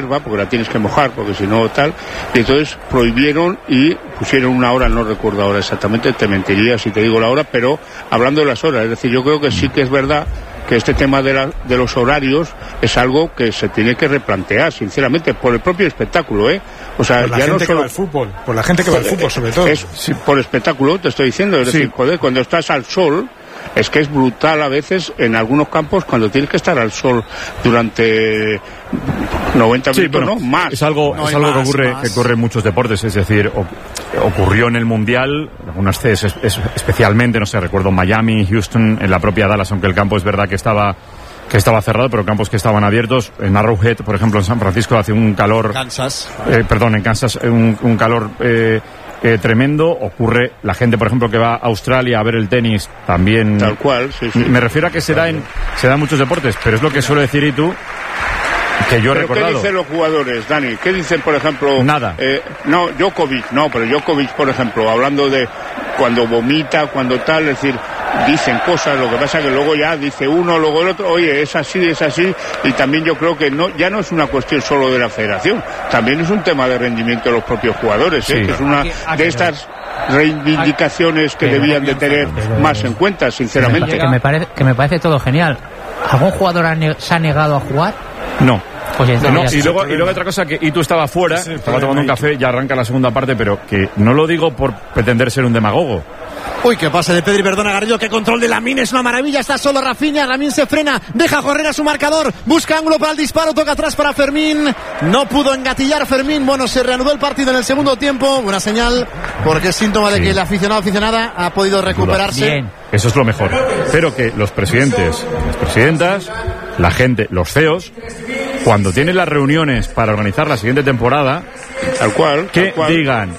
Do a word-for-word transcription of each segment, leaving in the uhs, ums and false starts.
porque la tienes que mojar, porque si no tal, y entonces prohibieron y pusieron una hora, no recuerdo ahora exactamente, te mentiría si te digo la hora, pero hablando de las horas, es decir, yo creo que sí que es verdad que este tema de, la, de los horarios es algo que se tiene que replantear, sinceramente, por el propio espectáculo, ¿eh? O sea, por la ya gente no solo... que va al fútbol, por la gente que va al fútbol, sobre todo. Es, sí, por espectáculo, te estoy diciendo, es sí. decir, joder, cuando estás al sol, es que es brutal a veces en algunos campos cuando tienes que estar al sol durante noventa sí, minutos, bueno, ¿no? Más. Es algo, no es algo más, que, ocurre, que ocurre en muchos deportes, es decir, o, ocurrió en el Mundial, en algunas sedes es, es, especialmente, no sé, recuerdo Miami, Houston, en la propia Dallas, aunque el campo es verdad que estaba que estaba cerrado, pero campos que estaban abiertos. En Arrowhead, por ejemplo, en San Francisco hace un calor... Kansas. Eh, perdón, en Kansas un, un calor... Eh, Eh, tremendo. Ocurre la gente, por ejemplo, que va a Australia a ver el tenis también. Tal cual, sí, sí. Me refiero a que se da en se da en muchos deportes, pero es lo que suele decir y tú que yo he ¿Pero recordado. ¿Qué dicen los jugadores, Dani? ¿Qué dicen, por ejemplo? Nada. Eh, no, Djokovic, no, pero Djokovic, por ejemplo, hablando de cuando vomita, cuando tal, es decir, dicen cosas, lo que pasa que luego ya dice uno, luego el otro, oye, es así, es así, y también yo creo que no, ya no es una cuestión solo de la federación, también es un tema de rendimiento de los propios jugadores, ¿eh? Sí. Que es una aquí, aquí de estas no. reivindicaciones que pero, debían de tener pero, más en cuenta, sinceramente. Que me parece, que me parece todo genial. ¿Algún jugador ha ne- se ha negado a jugar? No. Pues no, y luego y luego otra cosa que y tú estaba fuera, sí, estaba tomando un café, ya arranca la segunda parte, pero que no lo digo por pretender ser un demagogo. Uy, qué pase de Pedri, perdona Garrido, qué control de Lamine, es una maravilla, está solo Rafinha, Lamine se frena, deja correr a su marcador, busca ángulo para el disparo, toca atrás para Fermín, no pudo engatillar Fermín, bueno, se reanudó el partido en el segundo tiempo, buena señal, porque es síntoma de sí. que el aficionado aficionada ha podido recuperarse. Bien. Eso es lo mejor, pero que los presidentes, las presidentas, la gente, los C E Os, cuando tienen las reuniones para organizar la siguiente temporada, tal cual, que tal cual. digan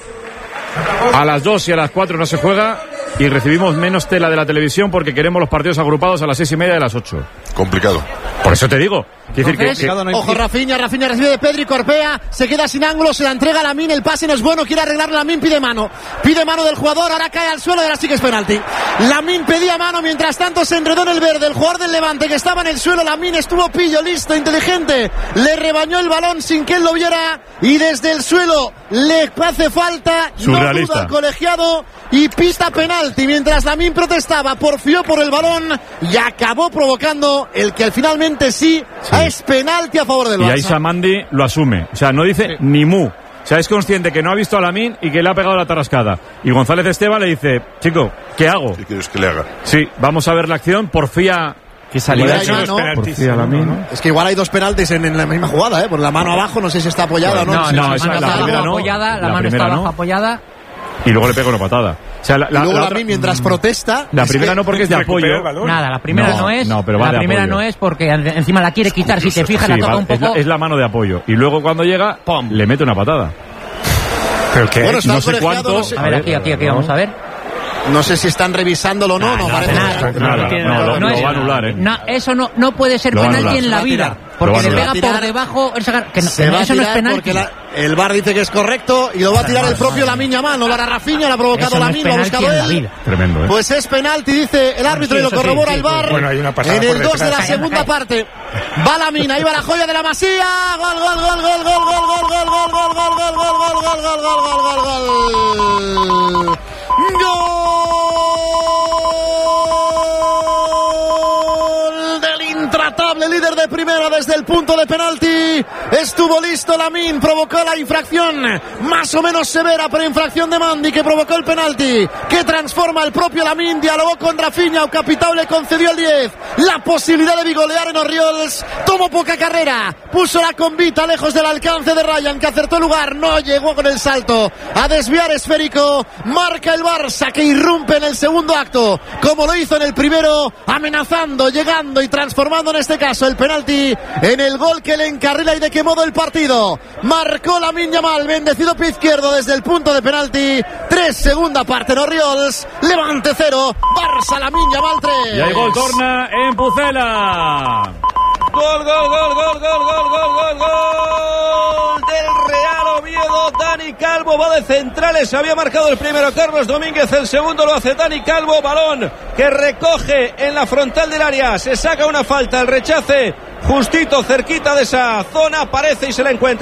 a las dos y a las cuatro no se juega y recibimos menos tela de la televisión porque queremos los partidos agrupados a las seis y media de las ocho. Complicado. Por eso te digo. Decir que, que... Ojo, Rafinha, Rafinha recibe de Pedri, Corpea, se queda sin ángulo, se la entrega a Lamine, el pase no es bueno, quiere arreglar Lamine, pide mano. Pide mano del jugador, ahora cae al suelo y ahora sí que es penalti. Lamine pedía mano, mientras tanto se enredó en el verde, el jugador del Levante que estaba en el suelo, Lamine estuvo pillo, listo, inteligente, le rebañó el balón sin que él lo viera y desde el suelo le hace falta, no duda el colegiado y pista penalti, mientras Lamine protestaba, porfió por el balón y acabó provocando el que finalmente sí, sí. es penalti a favor del Barça. Y ahí Samandi lo asume, o sea, no dice sí. ni mu. O sea, es consciente que no ha visto a Lamine y que le ha pegado la tarrascada. Y González Esteban le dice, chico, ¿qué hago? ¿Qué quieres que le haga? Sí, vamos a ver la acción, porfía... Que salida de mano, porfía Lamine, ¿no? Es que igual hay dos penaltis en, en la misma jugada, ¿eh? Por la mano abajo, no sé si está apoyada bueno, o no. No, no, no, esa, la, la primera no. Apoyada, la, la mano está abajo no. apoyada. Y luego le pega una patada. O sea, la, la, y luego la Lamine mientras protesta. La primera no porque es de apoyo. Nada, la primera no, no es. No, pero va la primera apoyo. No es porque encima la quiere quitar. Si te fijas, sí, la toca va, un poco. Es la, es la mano de apoyo. Y luego cuando llega, ¡pum!, le mete una patada. Pero que bueno, no sé cuánto. No sé. A ver, aquí, aquí, aquí, vamos a ver. No sé si están revisándolo o no, no, no parece nada. Nada, no, no, lo, no lo es, va a anular, ¿eh? No, eso no, no puede ser penalti en la vida. Porque le pega por debajo. Que no, se va eso a no es penalti. Porque la, el V A R dice que es correcto y lo va a tirar el propio Lamine Yamal. No lo hará Rafinha, lo ha provocado Lamine, lo ha buscado él. Tremendo, ¿eh? Pues es penalti, dice el árbitro, y lo corrobora el V A R. Bueno, hay una pasada en el dos de la segunda parte. Va Lamine, ahí va la joya de la Masía. Gol, gol, gol, gol, gol, gol, gol, gol, gol, gol, gol, gol, gol, gol, gol, gol, gol, gol, gol, gol. Gol del intratable líder de primera desde el punto de penalti. Estuvo listo Lamine, provocó la infracción más o menos severa, pero infracción de Mandi que provocó el penalti, que transforma el propio Lamine, dialogó con Rafinha, Capitao le concedió el diez, la posibilidad de bigolear en Orriols, tomó poca carrera, puso la combita lejos del alcance de Ryan, que acertó el lugar, no llegó con el salto a desviar esférico, marca el Barça que irrumpe en el segundo acto, como lo hizo en el primero, amenazando, llegando y transformando en este caso el penalti en el gol que le encarrila y de qué modo el partido. Marcó Lamine Yamal, bendecido pie izquierdo desde el punto de penalti. Tres, segunda parte en Orriols, Levante cero, Barça Lamine Yamal tres. Y hay gol, torna en Pucela. Gol, gol, gol, gol, gol, gol, gol, gol, gol del Real Oviedo. Dani Calvo va de centrales, había marcado el primero Carlos Domínguez, el segundo lo hace Dani Calvo, balón que recoge en la frontal del área, se saca una falta, el rechace justito cerquita de esa zona, aparece y se la encuentra.